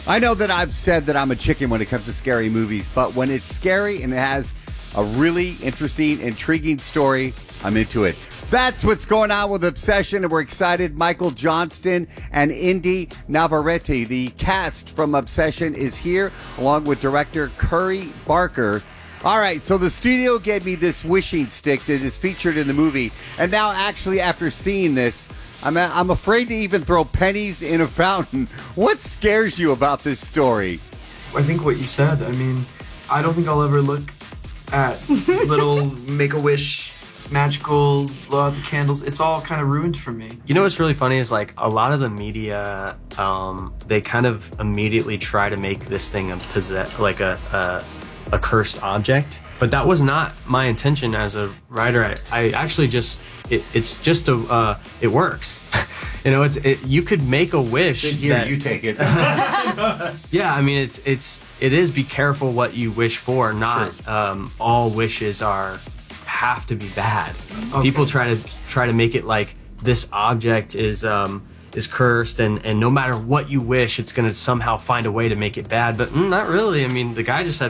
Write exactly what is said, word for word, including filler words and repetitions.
I know that I've said that I'm a chicken when it comes to scary movies, but when it's scary and it has a really interesting, intriguing story, I'm into it. That's what's going on with Obsession, and we're excited. Michael Johnston and Indy Navarrete, the cast from Obsession, is here, along with director Curry Barker. All right, so the studio gave me this wishing stick that is featured in the movie, and now actually after seeing this, I'm, I'm afraid to even throw pennies in a fountain. What scares you about this story? I think what you said. I mean, I don't think I'll ever look at little Make-A-Wish magical blow out the candles. It's all kind of ruined for me. You know what's really funny is like a lot of the media, um, they kind of immediately try to make this thing a possess, like a, a a cursed object. But that was not my intention as a writer. I, I actually just it, it's just a uh, it works. You know, it's it, you could make a wish. Here, that, you take it. Yeah, I mean, it's it's it is be careful what you wish for. Not Sure. um, all wishes are have to be bad. Okay. People try to try to make it like this object is um, is cursed, and and no matter what you wish, it's going to somehow find a way to make it bad. But mm, not really. I mean, the guy just had